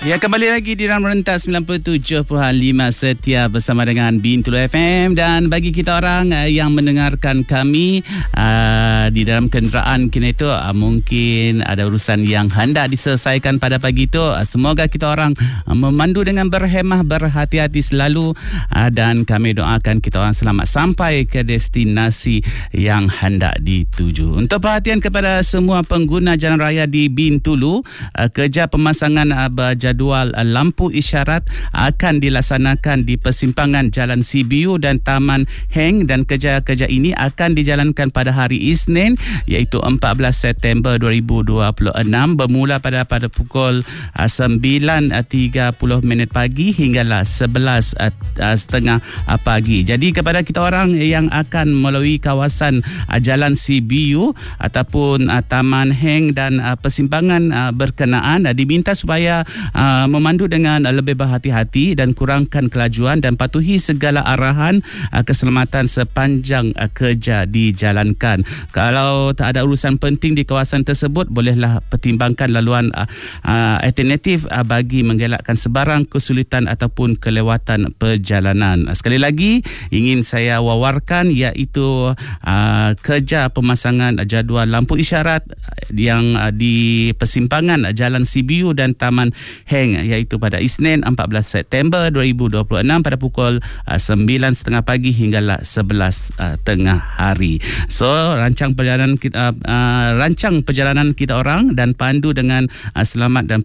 Ya, kembali lagi di dalam rentas 97.5 Setia bersama dengan Bintulu FM. Dan bagi kita orang yang mendengarkan kami di dalam kenderaan kini itu, mungkin ada urusan yang hendak diselesaikan pada pagi itu, semoga kita orang memandu dengan berhemah, berhati-hati selalu, dan kami doakan kita orang selamat sampai ke destinasi yang hendak dituju. Untuk perhatian kepada semua pengguna jalan raya di Bintulu, kerja pemasangan jadual lampu isyarat akan dilaksanakan di persimpangan Jalan CBU dan Taman Heng, dan kerja-kerja ini akan dijalankan pada hari Isnin iaitu 14 September 2026 bermula pada pukul 9.30 pagi hinggalah 11.30 pagi. Jadi kepada kita orang yang akan melalui kawasan Jalan CBU ataupun Taman Heng dan persimpangan berkenaan, diminta supaya memandu dengan lebih berhati-hati dan kurangkan kelajuan dan patuhi segala arahan keselamatan sepanjang kerja dijalankan. Kalau tak ada urusan penting di kawasan tersebut, bolehlah pertimbangkan laluan alternatif bagi mengelakkan sebarang kesulitan ataupun kelewatan perjalanan. Sekali lagi ingin saya wawarkan iaitu kerja pemasangan jadual lampu isyarat yang di persimpangan Jalan CBU dan Taman Heng iaitu pada Isnin 14 September 2026 pada pukul 9.30 pagi hinggalah 11 tengah hari. So rancang perjalanan kita orang dan pandu dengan selamat dan